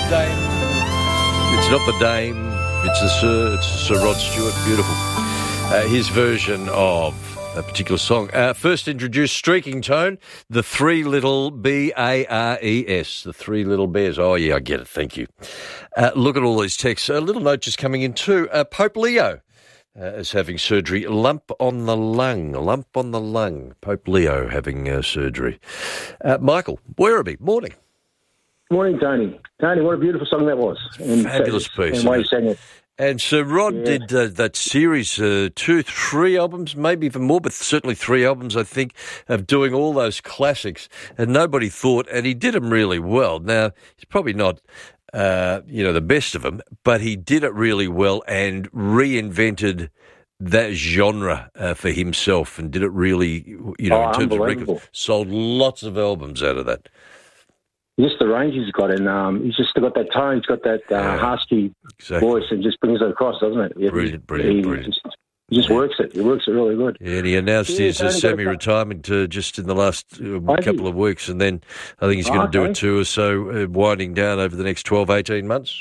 Dame. It's not the Dame, it's the Sir. It's Sir Rod Stewart. Beautiful. His version of a particular song. First introduced Streaking Tone, the Three Little B-A-R-E-S, the Three Little Bears. Oh, yeah, I get it. Thank you. Look at all these texts. A little note just coming in too. Pope Leo is having surgery. Lump on the lung. Pope Leo having surgery. Michael Werribee, morning. Morning, Tony. Tony, what a beautiful song that was. And fabulous piece. And why you sang it. And Sir Rod did that series, 2, 3 albums, maybe even more, but certainly 3 albums, I think, of doing all those classics. And nobody thought, and he did them really well. Now, he's probably not, the best of them, but he did it really well and reinvented that genre for himself and did it really, in terms of records. Sold lots of albums out of that. Just the range he's got, and he's just got that tone. He's got that husky voice, and just brings it across, doesn't it? Brilliant. He just works it. He works it really good. Yeah, and he announced his semi-retirement just in the last couple of weeks, and then I think he's going to do a tour, so winding down over the next 12, 18 months.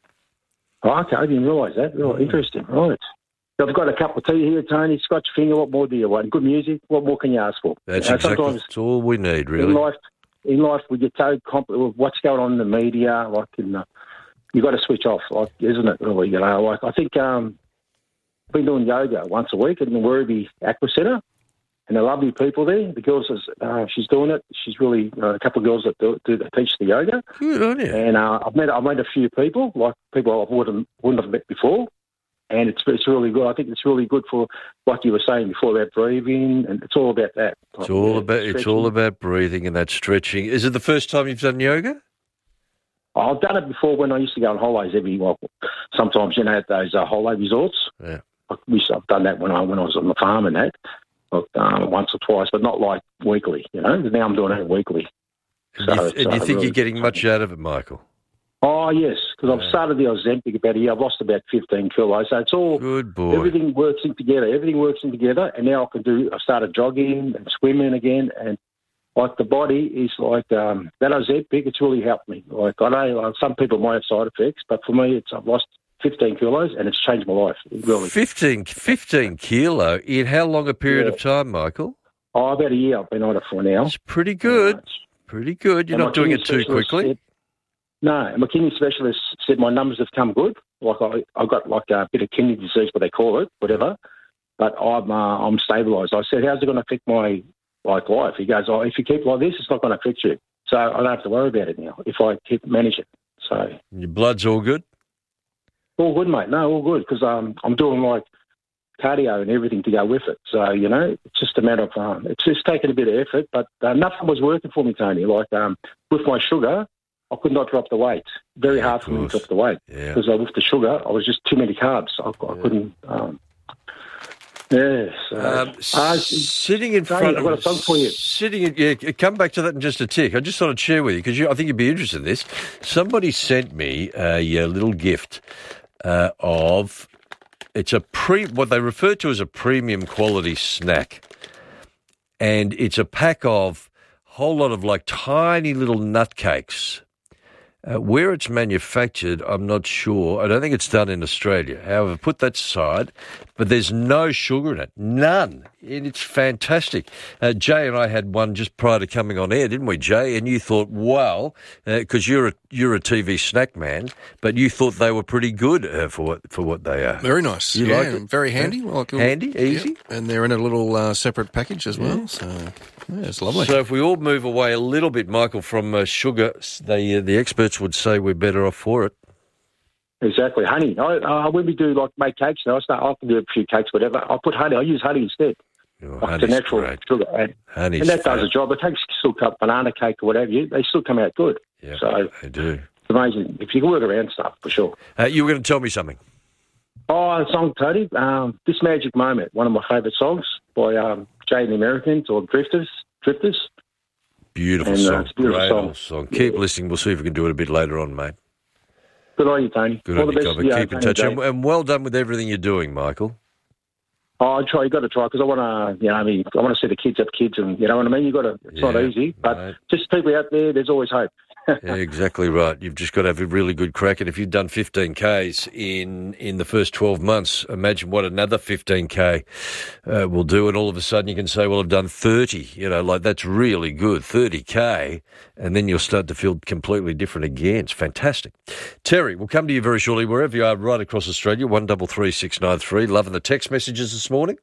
Oh, okay, I didn't realise that. Really interesting. Right. I've got a cup of tea here, Tony. Scotch finger. What more do you want? Good music. What more can you ask for? That's that's all we need, really. In life, we get so with what's going on in the media, you've got to switch off, isn't it? Really, I think I've been doing yoga once a week at the Werribee Aqua Centre, and they're lovely people there. The girls, she's doing it. She's really a couple of girls that teach the yoga. Good on you. And I've met a few people, like people I wouldn't have met before. And it's really good. I think it's really good for, like you were saying before, about breathing, and it's all about that. It's all about breathing and that stretching. Is it the first time you've done yoga? I've done it before when I used to go on holidays sometimes, at those holiday resorts. Yeah. I've done that when I was on the farm and that, once or twice, but not like weekly, Now I'm doing it weekly. And do you think you're getting much out of it, Michael? Oh, yes, because I've started the Ozempic about a year. I've lost about 15 kilos. So it's all, good boy. Everything works in together. And now I started jogging and swimming again. And the body is that Ozempic, it's really helped me. I know some people might have side effects, but for me, I've lost 15 kilos and it's changed my life. Really. 15 kilo in how long a period of time, Michael? Oh, about a year I've been on it for now. It's pretty good. Pretty good. You're not doing it too quickly. No, and my kidney specialist said my numbers have come good. I've got a bit of kidney disease, what they call it, whatever. But I'm stabilised. I said, how's it going to affect my life? He goes, if you keep like this, it's not going to affect you. So I don't have to worry about it now if I manage it. So your blood's all good? All good, mate. No, all good because I'm doing cardio and everything to go with it. So it's just a matter of it's just taking a bit of effort, but nothing was working for me, Tony. With my sugar, I could not drop the weight. Very hard for me to drop the weight because with the sugar, I was just too many carbs. I couldn't. Sitting in front of I've got a song for you. Come back to that in just a tick. I just thought I'd share with you because I think you'd be interested in this. Somebody sent me a little gift of what they refer to as a premium quality snack, and it's a pack of a whole lot of tiny little nut cakes. Where it's manufactured, I'm not sure. I don't think it's done in Australia. However, put that aside, but there's no sugar in it. None. And it's fantastic. Jay and I had one just prior to coming on air, didn't we, Jay? And you thought, wow, because you're a TV snack man, but you thought they were pretty good for what they are. Very nice. You like it? Very handy. Handy, easy. Yep. And they're in a little separate package as well, so... Yeah, it's lovely. So if we all move away a little bit, Michael, from sugar, the experts would say we're better off for it. Exactly. Honey. When we do make cakes, I can do a few cakes, whatever. I'll put honey. I use honey instead. The natural sugar. And that does the job. It takes still banana cake or whatever. They still come out good. Yeah, so they do. It's amazing. If you can work around stuff, for sure. You were going to tell me something. Oh, a song, Tony. This Magic Moment, one of my favourite songs by Jay and the Americans or Drifters. Beautiful song. Great song. Keep listening. We'll see if we can do it a bit later on, mate. Good on you, Tony. Good on you, Cobber. Keep in touch. And well done with everything you're doing, Michael. Oh, I try. You got to try because I want to. I want to see the kids have kids, and you know what I mean. You got to. It's not easy, but just people out there. There's always hope. Yeah, exactly right. You've just got to have a really good crack. And if you've done 15Ks in the first 12 months, imagine what another 15K will do. And all of a sudden you can say, well, I've done 30. That's really good, 30K. And then you'll start to feel completely different again. It's fantastic. Terry, we'll come to you very shortly, wherever you are, right across Australia, 133693. Loving the text messages this morning.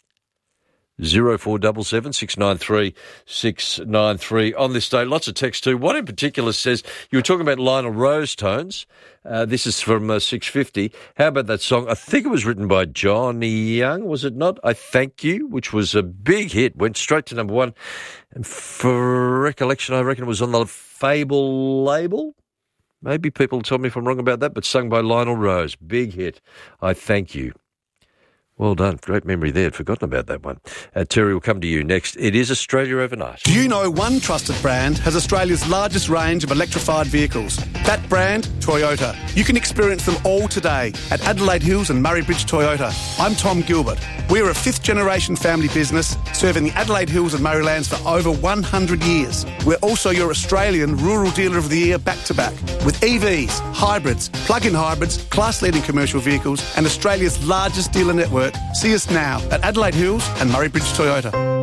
0477 693 693 on this day. Lots of text too. One in particular says, you were talking about Lionel Rose tones. This is from 650. How about that song? I think it was written by Johnny Young, was it not? I Thank You, which was a big hit, went straight to number one. And for recollection, I reckon it was on the Fable label. Maybe people tell me if I'm wrong about that, but sung by Lionel Rose. Big hit. I Thank You. Well done. Great memory there. I'd forgotten about that one. Terry, will come to you next. It is Australia Overnight. Do you know one trusted brand has Australia's largest range of electrified vehicles? That brand, Toyota. You can experience them all today at Adelaide Hills and Murray Bridge Toyota. I'm Tom Gilbert. We're a fifth-generation family business serving the Adelaide Hills and Murraylands for over 100 years. We're also your Australian Rural Dealer of the Year back-to-back with EVs, hybrids, plug-in hybrids, class-leading commercial vehicles and Australia's largest dealer network. See us now at Adelaide Hills and Murray Bridge Toyota.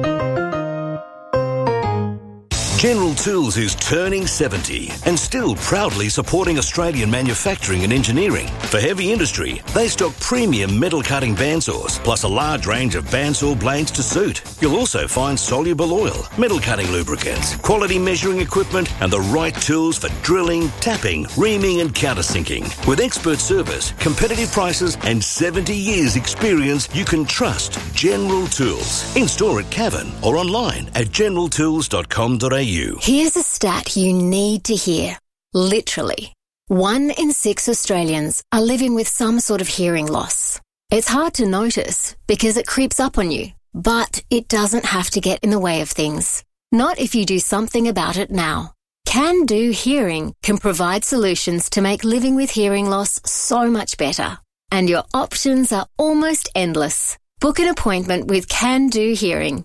General Tools is turning 70 and still proudly supporting Australian manufacturing and engineering. For heavy industry, they stock premium metal cutting bandsaws, plus a large range of bandsaw blades to suit. You'll also find soluble oil, metal cutting lubricants, quality measuring equipment, and the right tools for drilling, tapping, reaming, and countersinking. With expert service, competitive prices, and 70 years experience, you can trust General Tools. In store at Cavan or online at generaltools.com.au. Here's a stat you need to hear. Literally, 1 in 6 Australians are living with some sort of hearing loss. It's hard to notice because it creeps up on you, but it doesn't have to get in the way of things. Not if you do something about it now. Can Do Hearing can provide solutions to make living with hearing loss so much better. And your options are almost endless. Book an appointment with Can Do Hearing.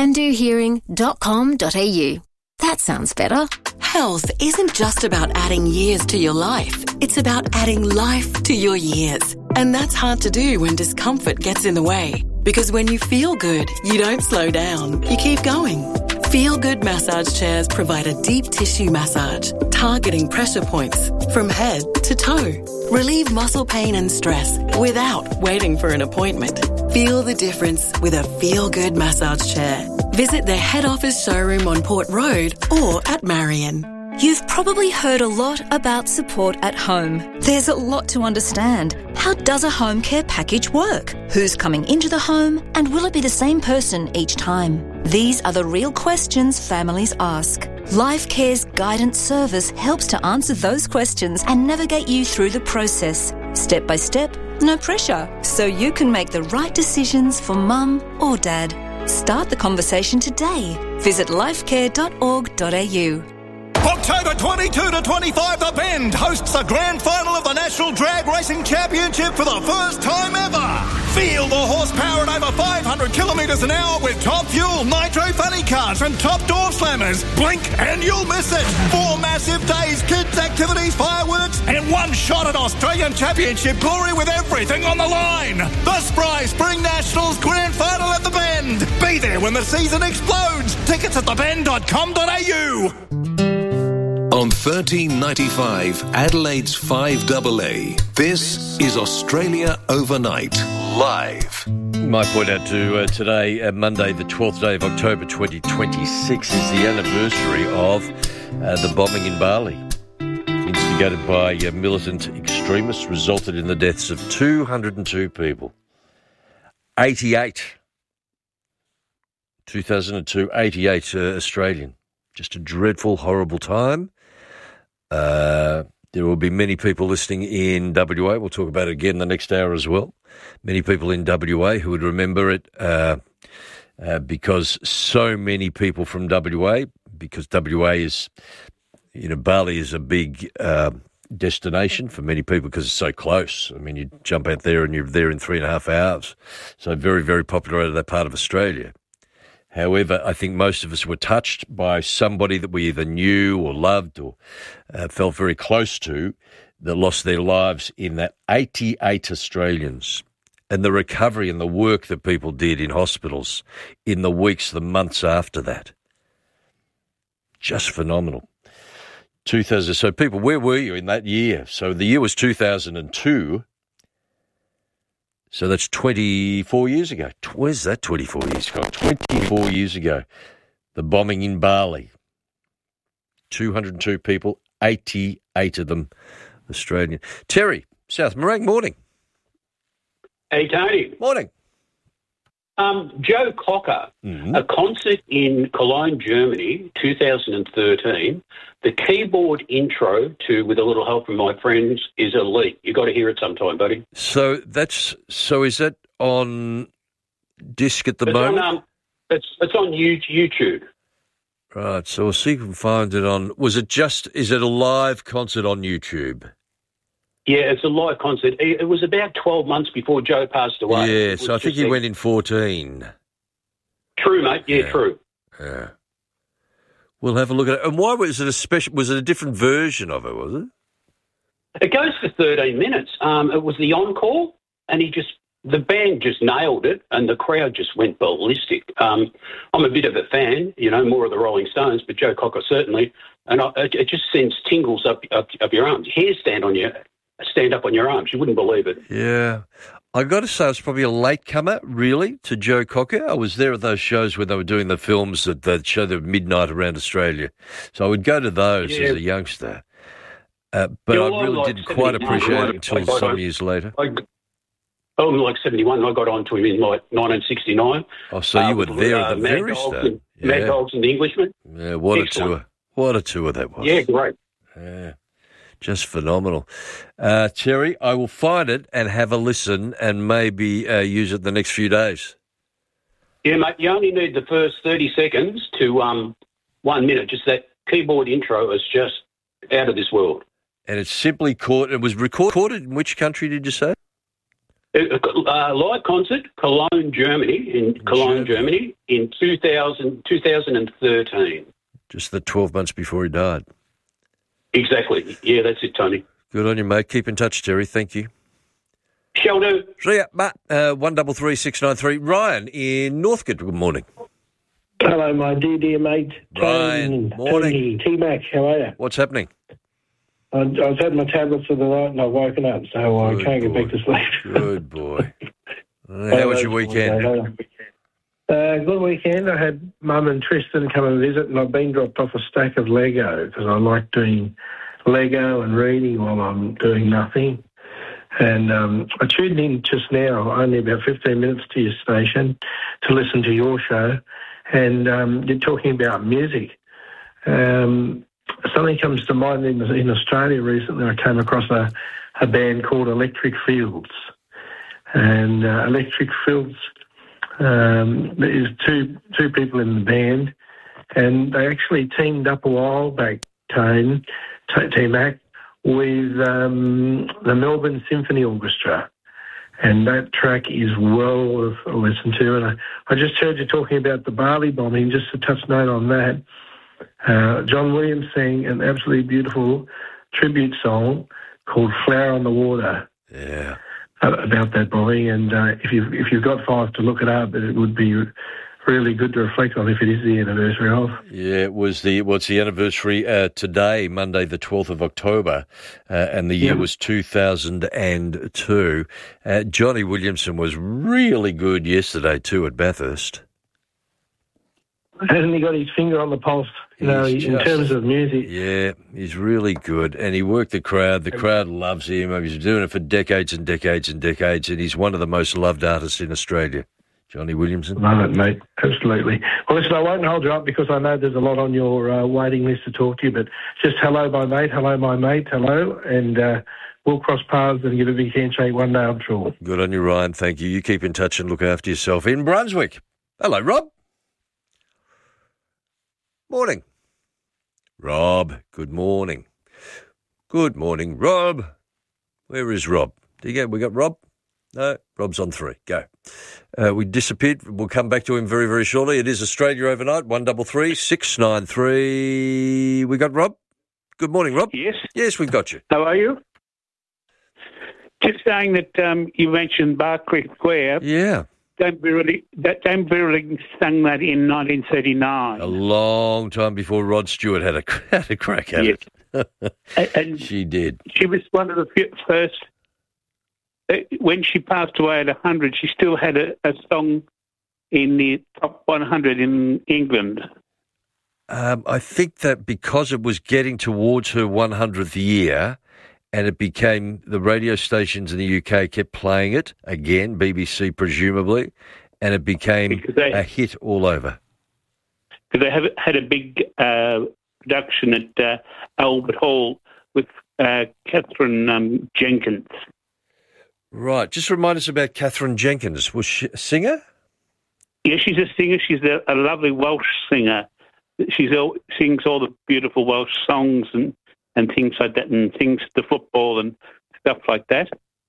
candohearing.com.au. That sounds better. Health isn't just about adding years to your life. It's about adding life to your years. And that's hard to do when discomfort gets in the way. Because when you feel good, you don't slow down. You keep going. Feel Good massage chairs provide a deep tissue massage, targeting pressure points from head to toe. Relieve muscle pain and stress without waiting for an appointment. Feel the difference with a Feel Good massage chair. Visit their head office showroom on Port Road or at Marion. You've probably heard a lot about support at home. There's a lot to understand. How does a home care package work? Who's coming into the home? And will it be the same person each time? These are the real questions families ask. LifeCare's guidance service helps to answer those questions and navigate you through the process. Step by step, no pressure. So you can make the right decisions for mum or dad. Start the conversation today. Visit lifecare.org.au. October 22 to 25, The Bend hosts the grand final of the National Drag Racing Championship for the first time ever. Feel the horsepower at over 500 kilometres an hour with top fuel, nitro funny cars and top door slammers. Blink and you'll miss it. 4 massive days, kids, activities, fireworks, and one shot at Australian Championship glory with everything on the line. The Spry Spring Nationals grand final at The Bend. Be there when the season explodes. Tickets at thebend.com.au. On 1395 Adelaide's 5AA, this is Australia Overnight, live. Might point out to today, Monday, the 12th day of October 2026, is the anniversary of the bombing in Bali. Instigated by militant extremists, resulted in the deaths of 202 people. 2002, 88 Australian. Just a dreadful, horrible time. There will be many people listening in WA. We'll talk about it again the next hour as well. Many people in WA who would remember it because so many people from WA, because WA is, Bali is a big destination for many people because it's so close. I mean, you jump out there and you're there in 3.5 hours. So very, very popular out of that part of Australia. However, I think most of us were touched by somebody that we either knew or loved or felt very close to that lost their lives in that. 88 Australians. And the recovery and the work that people did in hospitals in the weeks, the months after that. Just phenomenal. 2000. So people, where were you in that year? So the year was 2002. So that's 24 years ago. Where's that 24 years ago? 24 years ago. The bombing in Bali. 202 people, 88 of them Australian. Terry, South Morang, morning. Hey, Tony. Morning. Joe Cocker, a concert in Cologne, Germany, 2013. The keyboard intro to With a Little Help from My Friends is elite. You got to hear it sometime, buddy. So is that on disc at the moment? It's on YouTube. Right, so we'll see if we can find it on. Is it a live concert on YouTube? Yeah, it's a live concert. It was about 12 months before Joe passed away. Yeah, so I think he went in 14. True, mate. Yeah, true. Yeah. We'll have a look at it. And why was it was it a different version of it, was it? It goes for 13 minutes. It was the encore, and the band just nailed it, and the crowd just went ballistic. I'm a bit of a fan, more of the Rolling Stones, but Joe Cocker certainly, and it just sends tingles up your arms. Hairs stand up on your arms. You wouldn't believe it. Yeah. I got to say, I was probably a latecomer, really, to Joe Cocker. I was there at those shows when they were doing the films that they'd show the midnight around Australia. So I would go to those as a youngster. But I really didn't quite appreciate it until some years later. I'm like 71. I got onto him in like 1969. Oh, so you were there at the very start. Mad Dogs and the Englishman. Yeah, what a tour. What a tour that was. Yeah, great. Yeah. Just phenomenal. Terry, I will find it and have a listen and maybe use it the next few days. Yeah, mate, you only need the first 30 seconds to 1 minute. Just that keyboard intro is just out of this world. And it's simply it was recorded in which country did you say? Live concert, Cologne, Germany, in 2013. Just the 12 months before he died. Exactly. Yeah, that's it, Tony. Good on you, mate. Keep in touch, Terry. Thank you. Shall do. See ya, Matt. 133693. Ryan in Northcote. Good morning. Hello, my dear mate. Ryan, morning. T-Mac, how are you? What's happening? I was having my tablets for the night and I've woken up, so I can't get back to sleep. Good boy. How was your weekend? Good weekend. I had Mum and Tristan come and visit, and I've been dropped off a stack of Lego because I like doing Lego and reading while I'm doing nothing. And I tuned in just now, only about 15 minutes to your station, to listen to your show, and you're talking about music. Something comes to mind in Australia recently. I came across a band called Electric Fields, and Electric Fields. There's two people in the band, and they actually teamed up a while back, T-Mac, with the Melbourne Symphony Orchestra, and that track is well worth a listen to. And I just heard you talking about the Bali bombing, just a touch note on that. John Williams sang an absolutely beautiful tribute song called Flower on the Water. Yeah. About that bombing, and if you've got 5 to look it up, it would be really good to reflect on if it is the anniversary of. Yeah, it's the anniversary today, Monday the 12th of October, and the year was 2002. Johnny Williamson was really good yesterday too at Bathurst. Hasn't he got his finger on the pulse, in terms of music? Yeah, he's really good. And he worked the crowd. The crowd loves him. He's been doing it for decades and decades and decades, and he's one of the most loved artists in Australia, Johnny Williamson. Love it, mate. Absolutely. Well, listen, I won't hold you up because I know there's a lot on your waiting list to talk to you, but just hello, my mate, hello, and we'll cross paths and give a big handshake one day, I'm sure. Good on you, Ryan. Thank you. You keep in touch and look after yourself. In Brunswick. Hello, Rob. Morning. Rob, good morning. Good morning, Rob. Where is Rob? We got Rob? No, Rob's on 3. Go. We disappeared. We'll come back to him very, very shortly. It is Australia Overnight, 133 693. We got Rob? Good morning, Rob. Yes. Yes, we've got you. How are you? Just saying that you mentioned Berkeley Square. Yeah. Dame Birling sang that in 1939. A long time before Rod Stewart had a crack at it. And she did. She was one of the first. When she passed away at 100, she still had a song in the top 100 in England. I think that because it was getting towards her 100th year, and it became, the radio stations in the UK kept playing it, again, BBC presumably, and it became a hit all over. Because they had a big production at Albert Hall with Catherine Jenkins. Right. Just remind us about Catherine Jenkins. Was she a singer? Yeah, she's a singer. She's a lovely Welsh singer. She sings all the beautiful Welsh songs and things like that, and sings the football and stuff like that.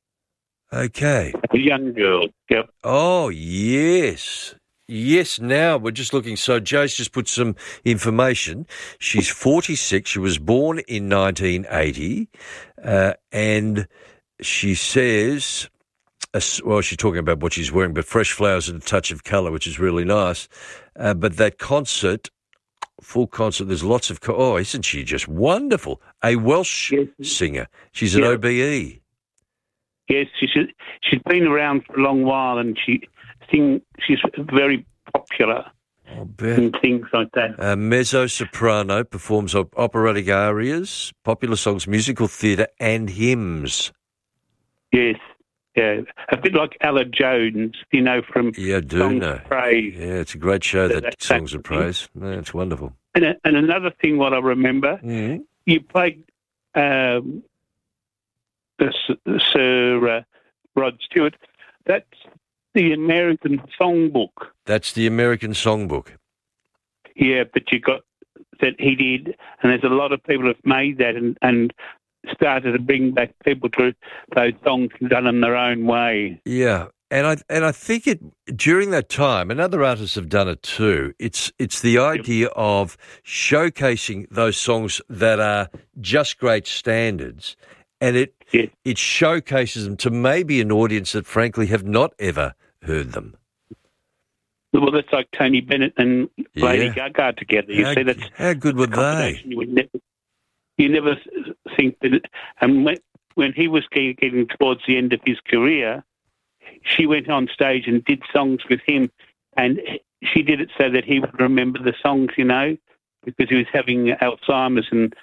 Okay. A young girl, yep. Oh, yes. Yes, now we're just looking. So Joe's just put some information. She's 46. She was born in 1980. And she says, well, she's talking about what she's wearing, but fresh flowers and a touch of colour, which is really nice. But that concert, full concert, there's lots of... isn't she just wonderful? A Welsh singer. She's an OBE. Yes, she's been around for a long while, and she's very popular and things like that. Mezzo-soprano, performs operatic arias, popular songs, musical theatre and hymns. Yes, yeah. A bit like Ella Jones, from Yeah, I do Songs know. of Praise. Yeah, it's a great show, that Songs of Praise. No, it's wonderful. And another thing, what I remember, you played Sir Rod Stewart. That's the American Songbook. That's the American Songbook. Yeah, but you got that he did, and there's a lot of people have made that and started to bring back people to those songs and done them their own way. Yeah, and I think it during that time, and other artists have done it too. It's the idea of showcasing those songs that are just great standards, and it showcases them to maybe an audience that frankly have not ever heard them. Well, that's like Tony Bennett and Lady Gaga together. You see, that's how good were they? You never think that. And when he was getting towards the end of his career, she went on stage and did songs with him, and she did it so that he would remember the songs, because he was having Alzheimer's, and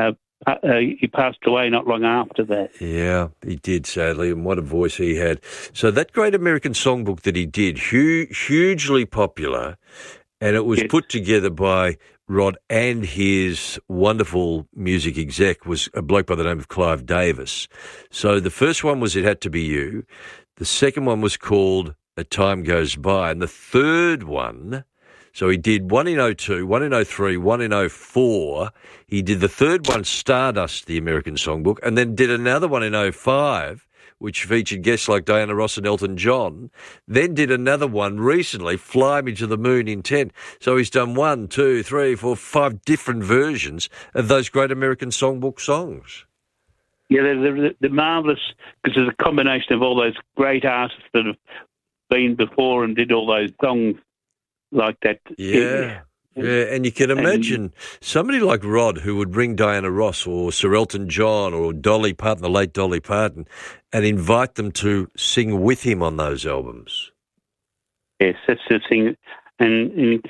he passed away not long after that. Yeah, he did, sadly, and what a voice he had. So that great American Songbook that he did, hugely popular, and it was put together by Rod and his wonderful music exec was a bloke by the name of Clive Davis. So the first one was It Had to Be You. The second one was called A Time Goes By. And the third one, so he did one in 02, one in 03, one in 04. He did the third one, Stardust, the American Songbook, and then did another one in 05, which featured guests like Diana Ross and Elton John, then did another one recently, Fly Me to the Moon in 10. So he's done 1, 2, 3, 4, 5 different versions of those great American Songbook songs. Yeah, they're marvellous, because there's a combination of all those great artists that have been before and did all those songs like that. Yeah. Yeah, and you can imagine somebody like Rod who would bring Diana Ross or Sir Elton John or Dolly Parton, the late Dolly Parton, and invite them to sing with him on those albums. Yes, that's the thing, and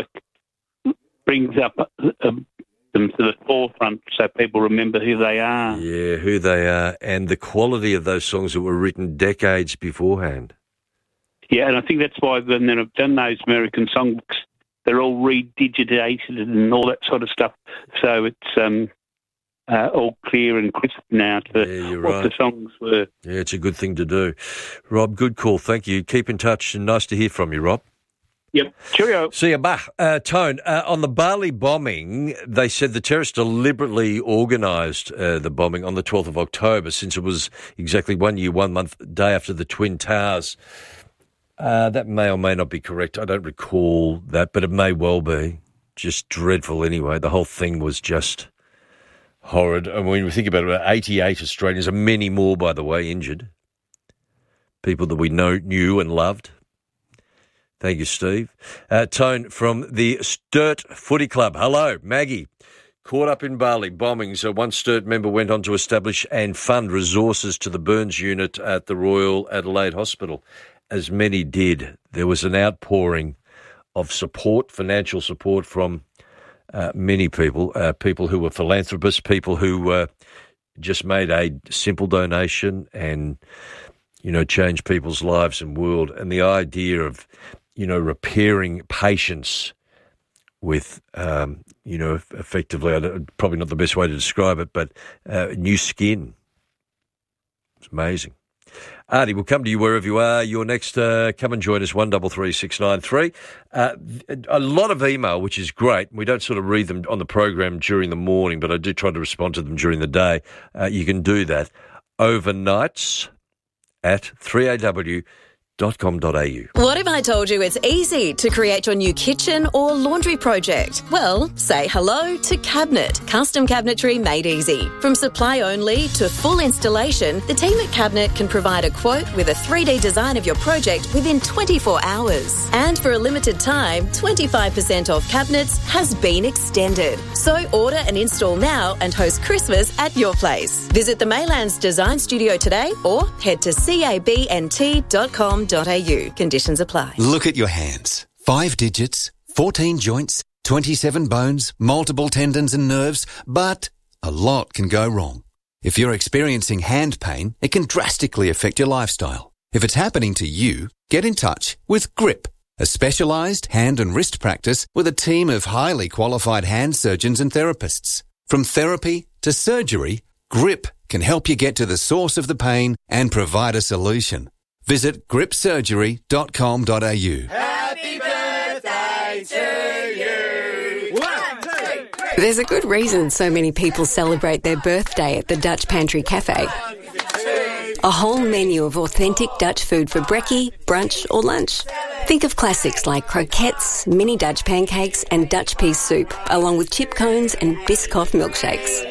brings up them to the forefront so people remember who they are. Yeah, who they are, and the quality of those songs that were written decades beforehand. Yeah, and I think that's why when they've done those American songbooks, they're all redigitated and all that sort of stuff. So it's all clear and crisp now to what the songs were. Yeah, it's a good thing to do. Rob, good call. Thank you. Keep in touch and nice to hear from you, Rob. Yep. Cheerio. See you, bye. Tone, on the Bali bombing, they said the terrorists deliberately organised the bombing on the 12th of October, since it was exactly 1 year, 1 month, day after the Twin Towers. That may or may not be correct. I don't recall that, but it may well be. Just dreadful anyway. The whole thing was just horrid. And when we think about it, 88 Australians, and many more, by the way, injured. People that we knew and loved. Thank you, Steve. Tone from the Sturt Footy Club. Hello, Maggie. Caught up in Bali bombings, one Sturt member went on to establish and fund resources to the burns unit at the Royal Adelaide Hospital. As many did, there was an outpouring of support, financial support from many people, people who were philanthropists, people who just made a simple donation and, changed people's lives and world. And the idea of, repairing patients with, effectively, probably not the best way to describe it, but new skin. It's amazing. Artie, we'll come to you wherever you are. You're next. Come and join us, 133693. A lot of email, which is great. We don't sort of read them on the program during the morning, but I do try to respond to them during the day. You can do that overnights at 3AW.com.au. What if I told you it's easy to create your new kitchen or laundry project? Well, say hello to Cabinet. Custom cabinetry made easy. From supply only to full installation, the team at Cabinet can provide a quote with a 3D design of your project within 24 hours. And for a limited time, 25% off cabinets has been extended. So order and install now and host Christmas at your place. Visit the Maylands Design Studio today or head to cabnt.com.au. Conditions apply. Look at your hands. 5 digits, 14 joints, 27 bones, multiple tendons and nerves, but a lot can go wrong. If you're experiencing hand pain, it can drastically affect your lifestyle. If it's happening to you, get in touch with GRIP, a specialised hand and wrist practice with a team of highly qualified hand surgeons and therapists. From therapy to surgery, GRIP can help you get to the source of the pain and provide a solution. Visit gripsurgery.com.au. Happy birthday to you. 1, 2, 3. There's a good reason so many people celebrate their birthday at the Dutch Pantry Cafe. A whole menu of authentic Dutch food for brekkie, brunch or lunch. Think of classics like croquettes, mini Dutch pancakes and Dutch pea soup, along with chip cones and Biscoff milkshakes.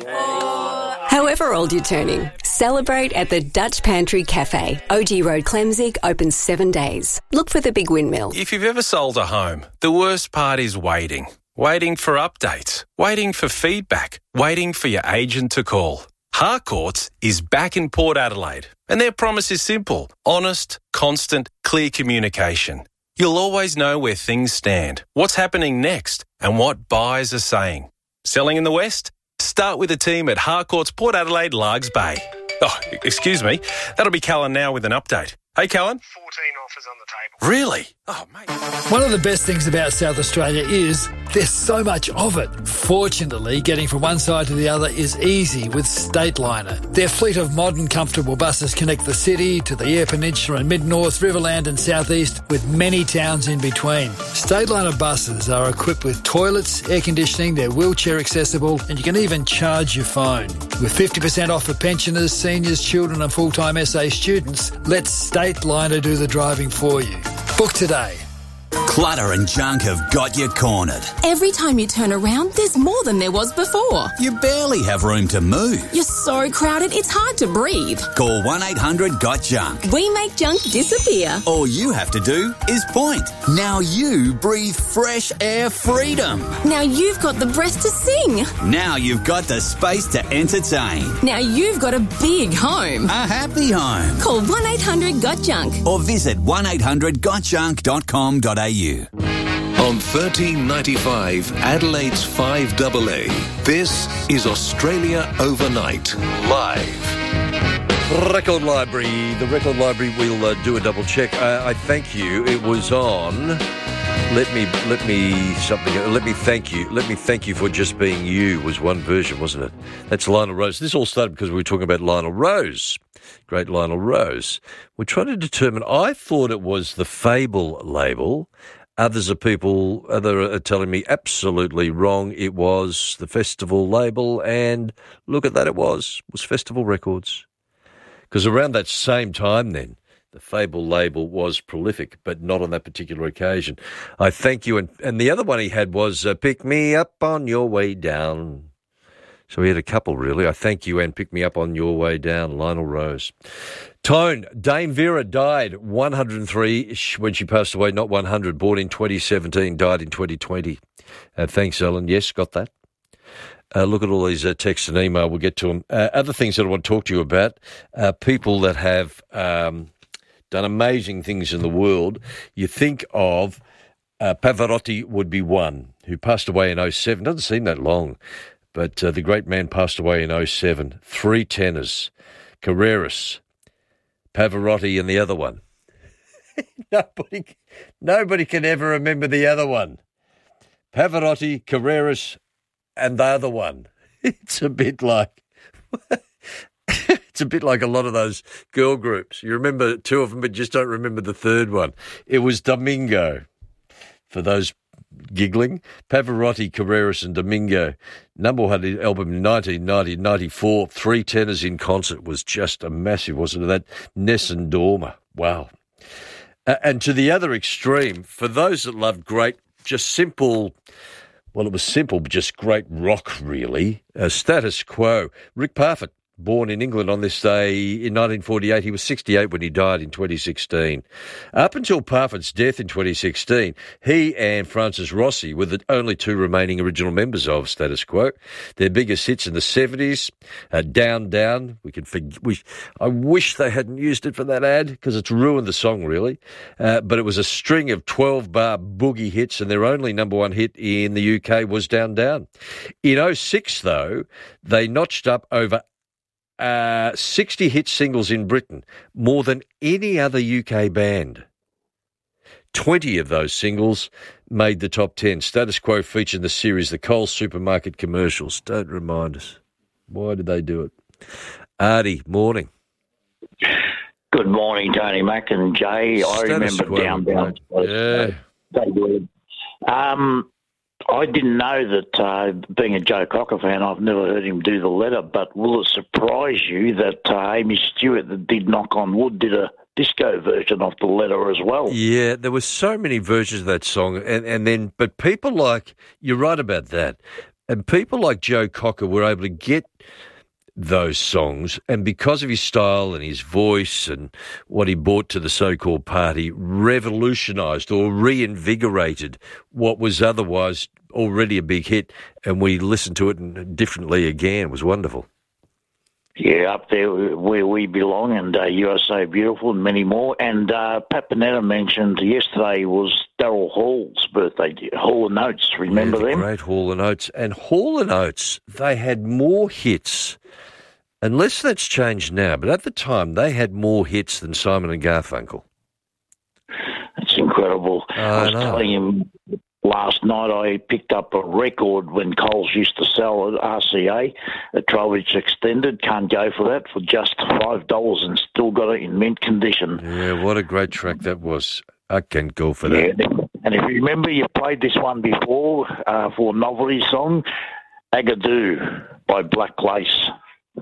However old you're turning, celebrate at the Dutch Pantry Cafe. OG Road, Clemzig, open 7 days. Look for the big windmill. If you've ever sold a home, the worst part is waiting. Waiting for updates, waiting for feedback, waiting for your agent to call. Harcourts is back in Port Adelaide, and their promise is simple: honest, constant, clear communication. You'll always know where things stand, what's happening next, and what buyers are saying. Selling in the West? Start with the team at Harcourts Port Adelaide, Largs Bay. Oh, excuse me. That'll be Callan now with an update. Hey, Callan. 14 offers on the table. Really? Oh, mate. One of the best things about South Australia is there's so much of it. Fortunately, getting from one side to the other is easy with Stateliner. Their fleet of modern, comfortable buses connect the city to the Eyre Peninsula and Mid-North, Riverland and South East, with many towns in between. Stateliner buses are equipped with toilets, air conditioning, they're wheelchair accessible, and you can even charge your phone. With 50% off for pensioners, seniors, children and full-time SA students, let Stateliner do the driving for you. Book today. Clutter and junk have got you cornered. Every time you turn around, there's more than there was before. You barely have room to move. You're so crowded, it's hard to breathe. Call 1-800-GOT-JUNK. We make junk disappear. All you have to do is point. Now you breathe fresh air freedom. Now you've got the breath to sing. Now you've got the space to entertain. Now you've got a big home. A happy home. Call 1-800-GOT-JUNK. Or visit 1-800-GOTJUNK.com.au. On 1395 Adelaide's 5AA, this is Australia Overnight, live. Record Library. The Record Library, we'll do a double check. I thank you. It was on. Let me thank you. Let me thank you for just being you was one version, wasn't it? That's Lionel Rose. This all started because we were talking about Lionel Rose. Great Lionel Rose. We're trying to determine, I thought it was the Fable label. Other are telling me absolutely wrong. It was the festival label, and look at that, it was Festival Records. Because around that same time then, the Fable label was prolific, but not on that particular occasion. I thank you. And the other one he had was Pick Me Up on Your Way Down. So he had a couple, really. I thank you and Pick Me Up on Your Way Down, Lionel Rose. Tone, Dame Vera died 103 when she passed away, not 100, born in 2017, died in 2020. Thanks, Ellen. Yes, got that. Look at all these texts and email. We'll get to them. Other things that I want to talk to you about, people that have done amazing things in the world. You think of Pavarotti would be one, who passed away in 2007. Doesn't seem that long. But the great man passed away in 2007. 3 tenors, Carreras, Pavarotti, and the other one. Nobody can ever remember the other one. Pavarotti, Carreras, and the other one. It's a bit like a lot of those girl groups. You remember 2 of them, but just don't remember the third one. It was Domingo. For those giggling, Pavarotti, Carreras, and Domingo. Number 1 album in 1994, 3 tenors in concert was just a massive, wasn't it? That Nessun Dorma. Wow. And to the other extreme, for those that loved great, just simple, well, it was simple, but just great rock, really. Status Quo. Rick Parfitt, born in England on this day in 1948. He was 68 when he died in 2016. Up until Parfitt's death in 2016, he and Francis Rossi were the only 2 remaining original members of Status Quo. Their biggest hits in the 70s, Down, Down. I wish they hadn't used it for that ad because it's ruined the song, really. But it was a string of 12-bar boogie hits, and their only number 1 hit in the UK was Down, Down. In 2006, though, they notched up over 60 hit singles in Britain, more than any other UK band. 20 of those singles made the top 10. Status Quo featured in the series The Coles Supermarket Commercials. Don't remind us. Why did they do it? Artie, morning. Good morning, Tony Mac and Jay. I remember Down, Down. Yeah. I didn't know that, being a Joe Cocker fan, I've never heard him do the letter, but will it surprise you that Amy Stewart, that did Knock on Wood, did a disco version of the letter as well? Yeah, there were so many versions of that song, but people like, you're right about that, and people like Joe Cocker were able to get those songs, and because of his style and his voice and what he brought to the so-called party, revolutionised or reinvigorated what was otherwise already a big hit, and we listened to it differently again. It was wonderful. Yeah, up there where we belong, and You Are So Beautiful, and many more. And Pat Panetta mentioned yesterday was Daryl Hall's birthday. Hall & Oates, remember them? Great Hall & Oates. And Hall & Oates, they had more hits, unless that's changed now, but at the time they had more hits than Simon and Garfunkel. It's incredible. I was telling him last night I picked up a record when Coles used to sell at RCA, a 12-inch extended. Can't go for that for just $5 and still got it in mint condition. Yeah, what a great track that was. I can't go for that. Yeah, and if you remember, you played this one before for a novelty song, Agadoo by Black Lace.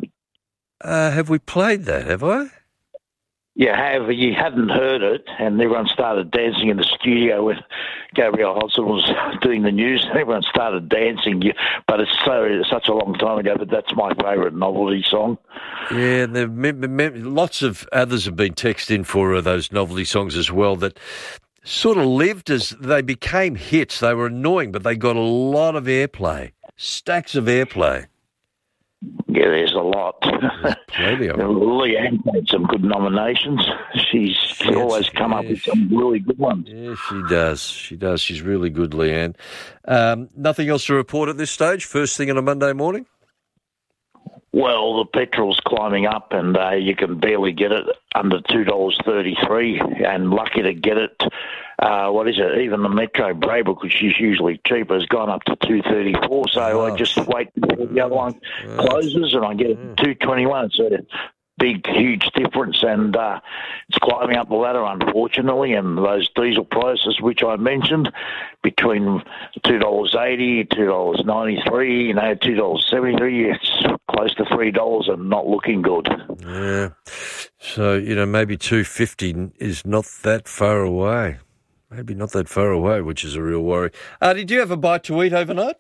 Have we played that, have I? You have. You hadn't heard it, and everyone started dancing in the studio when Gabrielle Hodson was doing the news. Everyone started dancing, but it's such a long time ago, but that's my favourite novelty song. Yeah, and lots of others have been texted in for those novelty songs as well that sort of lived as they became hits. They were annoying, but they got a lot of airplay, stacks of airplay. Yeah, there's a lot. Plenty of them. Leanne had some good nominations. She's always come up with some really good ones. Yeah, she does. She does. She's really good, Leanne. Nothing else to report at this stage? First thing on a Monday morning? Well, the petrol's climbing up, and you can barely get it under $2.33, and lucky to get it. What is it? Even the Metro Braybrook, which is usually cheaper, has gone up to $2.34. So I just wait until the other one closes, and I get it at $2.21. So huge difference, and it's climbing up the ladder, unfortunately. And those diesel prices, which I mentioned, between $2.80, $2.93, $2.73, it's close to $3 and not looking good. Yeah. So, maybe $2.50 is not that far away. Maybe not that far away, which is a real worry. Did you have a bite to eat overnight?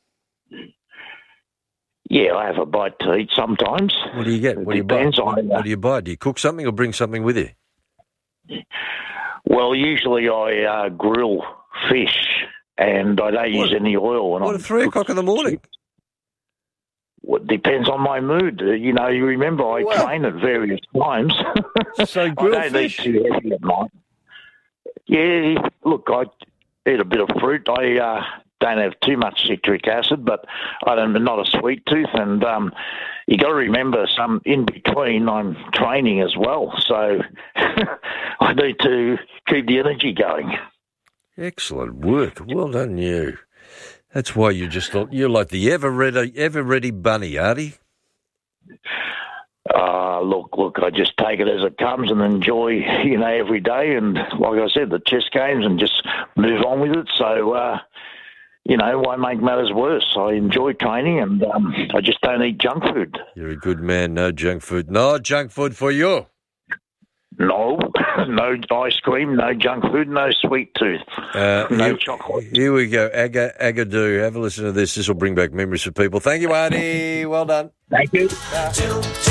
Yeah, I have a bite to eat sometimes. What do you get? What do you buy? What do you buy? Do you cook something or bring something with you? Well, usually I grill fish, and I don't use any oil. What, at 3 o'clock in the morning? Well, it depends on my mood. You remember I train at various times. So grilled fish? I don't eat too heavy at night. Yeah, look, I eat a bit of fruit. I don't have too much citric acid, but I'm not a sweet tooth. And you got to remember, in between, I'm training as well, so I need to keep the energy going. Excellent work. Well done, you. That's why you're like the ever-ready bunny, Artie. Look, I just take it as it comes and enjoy, every day. And like I said, the chess games, and just move on with it. So, why make matters worse? I enjoy training, and I just don't eat junk food. You're a good man. No junk food. No junk food for you. No ice cream, no junk food, no sweet tooth, no chocolate. Here we go. Agadoo. Have a listen to this. This will bring back memories for people. Thank you, Artie. Well done. Thank you.